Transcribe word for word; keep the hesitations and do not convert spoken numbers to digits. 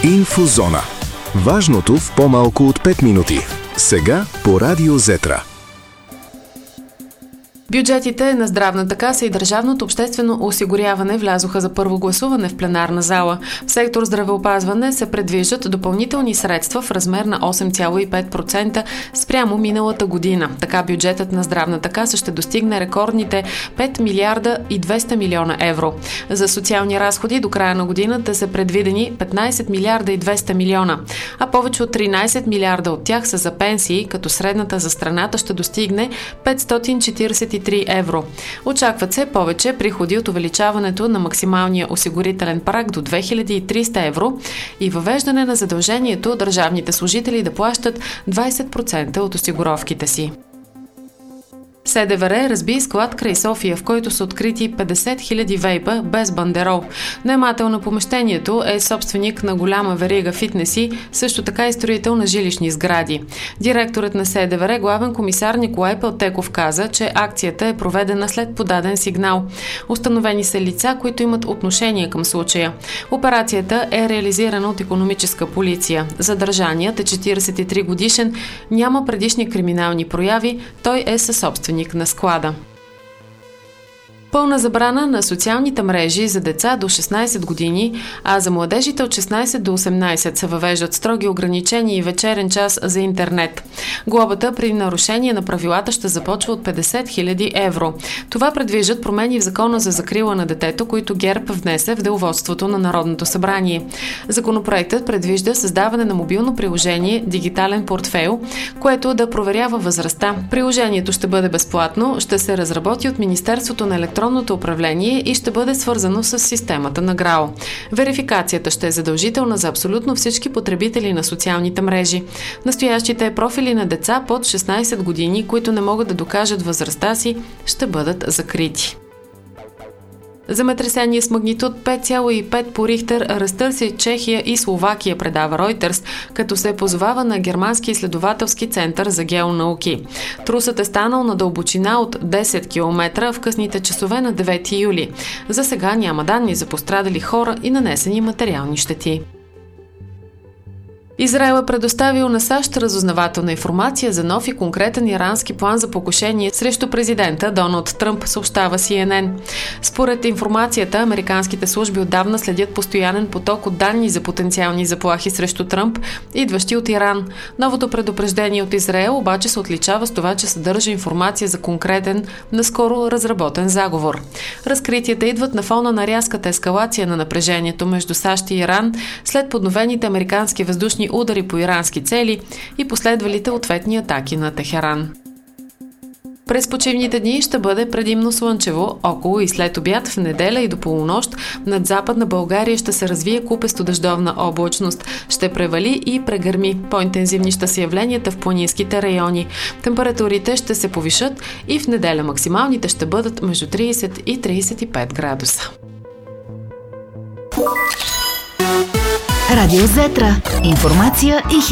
Инфозона. Важното в по-малко от пет минути. Сега по Радио Зетра. Бюджетите на Здравната каса и Държавното обществено осигуряване влязоха за първо гласуване в пленарна зала. В сектор здравеопазване се предвиждат допълнителни средства в размер на осем цяло и пет процента спрямо миналата година. Така бюджетът на Здравната каса ще достигне рекордните пет милиарда и двеста милиона евро. За социални разходи до края на годината са предвидени петнайсет милиарда и двеста милиона, а повече от тринайсет милиарда от тях са за пенсии, като средната за страната ще достигне петстотин четирийсет и три евро. Очакват се повече приходи от увеличаването на максималния осигурителен праг до две хиляди и триста евро и въвеждане на задължението държавните служители да плащат двайсет процента от осигуровките си. СДВР разби склад край София, в който са открити петдесет хиляди вейпа без бандерол. Наемател на помещението е собственик на голяма верига фитнеси, също така и строител на жилищни сгради. Директорът на СДВР, главен комисар Николай Пелтеков, каза, че акцията е проведена след подаден сигнал. Установени са лица, които имат отношение към случая. Операцията е реализирана от икономическа полиция. Задържаният е четирийсет и три годишен, няма предишни криминални прояви, той е съсобственик на склада. Пълна забрана на социалните мрежи за деца до шестнайсет години, а за младежите от шестнайсет до осемнайсет се въвеждат строги ограничения и вечерен час за интернет. Глобата при нарушение на правилата ще започва от петдесет хиляди евро. Това предвиждат промени в Закона за закрила на детето, които ГЕРБ внесе в деловодството на Народното събрание. Законопроектът предвижда създаване на мобилно приложение «Дигитален портфейл», което да проверява възрастта. Приложението ще бъде безплатно, ще се разработи от Министерството на електронното управление и ще бъде свързано с системата на ГРАО. Верификацията ще е задължителна за абсолютно всички потребители на социалните мрежи. Настоящите профили на деца под шестнайсет години, които не могат да докажат възрастта си, ще бъдат закрити. Земетресение с магнитуд пет цяло и пет по Рихтер разтърси Чехия и Словакия, предава Ройтерс, като се позовава на Германски изследователски център за геонауки. Трусът е станал на дълбочина от десет километра в късните часове на девети юли. За сега няма данни за пострадали хора и нанесени материални щети. Израел е предоставил на САЩ разузнавателна информация за нов и конкретен ирански план за покушение срещу президента Доналд Тръмп, съобщава Си Ен Ен. Според информацията, американските служби отдавна следят постоянен поток от данни за потенциални заплахи срещу Тръмп, идващи от Иран. Новото предупреждение от Израел обаче се отличава с това, че съдържа информация за конкретен, наскоро разработен заговор. Разкритията идват на фона на рязката ескалация на напрежението между САЩ и Иран след подновените американски въздушни удари по ирански цели и последвалите ответни атаки на Техеран. През почивните дни ще бъде предимно слънчево, около и след обяд, в неделя и до полунощ над Западна България ще се развие купесто дъждовна облачност. Ще превали и прегърми. По-интензивни ще са явленията в планинските райони. Температурите ще се повишат и в неделя максималните ще бъдат между трийсет и трийсет и пет градуса. Радио Зетра. Информация и